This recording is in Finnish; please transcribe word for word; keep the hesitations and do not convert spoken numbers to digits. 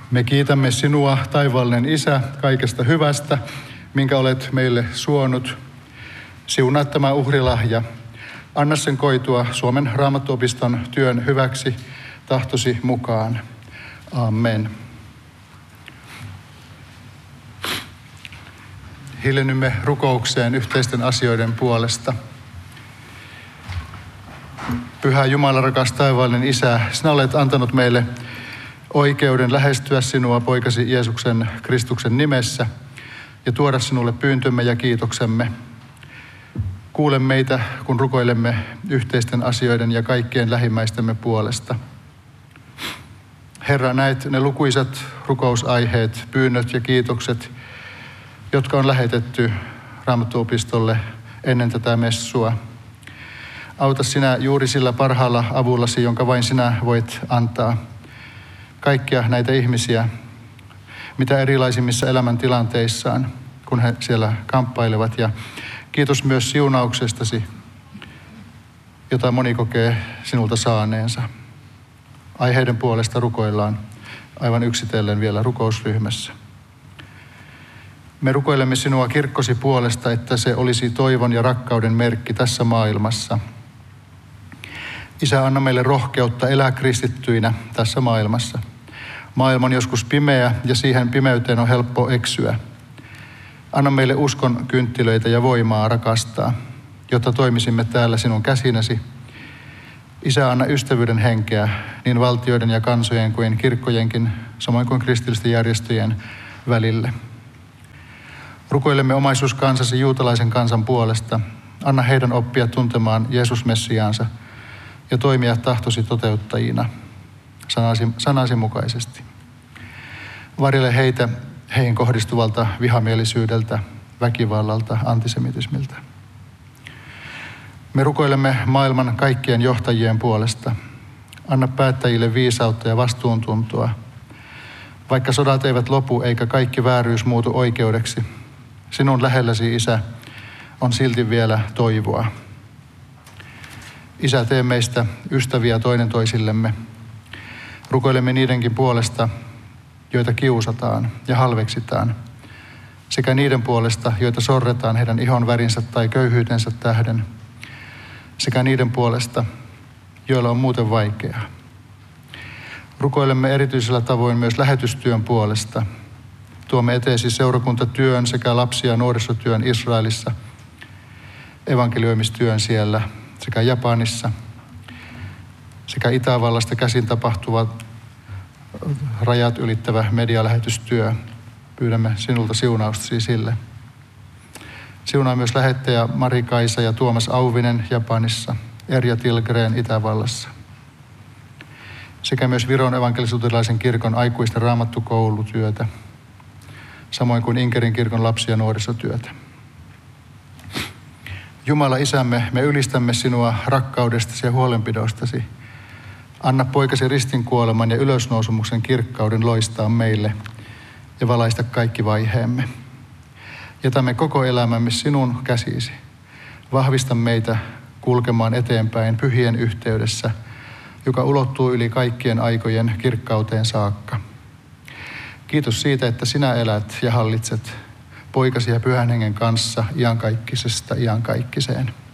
Me kiitämme sinua, taivaallinen Isä, kaikesta hyvästä, minkä olet meille suonut. Siunaa tämä uhrilahja. Anna sen koitua Suomen Raamattuopiston työn hyväksi tahtosi mukaan. Amen. Hiljennymme rukoukseen yhteisten asioiden puolesta. Pyhä Jumala, rakas taivaallinen Isä, sinä olet antanut meille oikeuden lähestyä sinua poikasi Jeesuksen Kristuksen nimessä ja tuoda sinulle pyyntömme ja kiitoksemme. Kuule meitä, kun rukoilemme yhteisten asioiden ja kaikkien lähimmäistemme puolesta. Herra, näet ne lukuisat rukousaiheet, pyynnöt ja kiitokset, jotka on lähetetty Raamattuopistolle ennen tätä messua. Auta sinä juuri sillä parhaalla avullasi, jonka vain sinä voit antaa. Kaikkia näitä ihmisiä, mitä erilaisimmissa elämäntilanteissaan, kun he siellä kamppailevat. Ja kiitos myös siunauksestasi, jota moni kokee sinulta saaneensa. Aiheiden puolesta rukoillaan aivan yksitellen vielä rukousryhmässä. Me rukoilemme sinua kirkkosi puolesta, että se olisi toivon ja rakkauden merkki tässä maailmassa. Isä, anna meille rohkeutta elää kristittyinä tässä maailmassa. Maailma on joskus pimeä ja siihen pimeyteen on helppo eksyä. Anna meille uskon kynttilöitä ja voimaa rakastaa, jotta toimisimme täällä sinun käsinäsi. Isä, anna ystävyyden henkeä niin valtioiden ja kansojen kuin kirkkojenkin, samoin kuin kristillisten järjestöjen välille. Rukoilemme omaisuuskansasi juutalaisen kansan puolesta. Anna heidän oppia tuntemaan Jeesus Messiaansa ja toimia tahtosi toteuttajina sanasi, sanasi mukaisesti. Varjele heitä heihin kohdistuvalta vihamielisyydeltä, väkivallalta, antisemitismiltä. Me rukoilemme maailman kaikkien johtajien puolesta. Anna päättäjille viisautta ja vastuuntuntoa. Vaikka sodat eivät lopu eikä kaikki vääryys muutu oikeudeksi, sinun lähelläsi, Isä, on silti vielä toivoa. Isä, tee meistä ystäviä toinen toisillemme. Rukoilemme niidenkin puolesta, joita kiusataan ja halveksitaan, sekä niiden puolesta, joita sorretaan heidän ihon värinsä tai köyhyytensä tähden, sekä niiden puolesta, joilla on muuten vaikeaa. Rukoilemme erityisellä tavoin myös lähetystyön puolesta. Tuomme eteesi seurakuntatyön sekä lapsi- ja nuorisotyön Israelissa, evankelioimistyön siellä sekä Japanissa, sekä Itävallasta käsin tapahtuva rajat ylittävä medialähetystyö. Pyydämme sinulta siunaustasi sille. Siunaa myös lähettäjä Mari-Kaisa ja Tuomas Auvinen Japanissa, Erja Tilgren Itävallassa, sekä myös Viron evankelis-luterilaisen kirkon aikuisten raamattukoulutyötä, samoin kuin Inkerin kirkon lapsi- ja nuorisotyötä. Jumala Isämme, me ylistämme sinua rakkaudestasi ja huolenpidostasi. Anna poikasi ristinkuoleman ja ylösnousumuksen kirkkauden loistaa meille ja valaista kaikki vaiheemme. Jätämme koko elämämme sinun käsisi. Vahvista meitä kulkemaan eteenpäin pyhien yhteydessä, joka ulottuu yli kaikkien aikojen kirkkauteen saakka. Kiitos siitä, että sinä elät ja hallitset poikasi ja pyhän hengen kanssa iankaikkisesta iankaikkiseen.